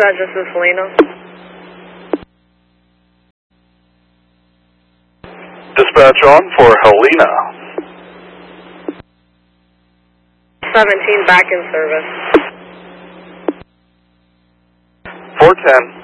Dispatch, this is Helena. Dispatch on for Helena. 17 back in service. 410.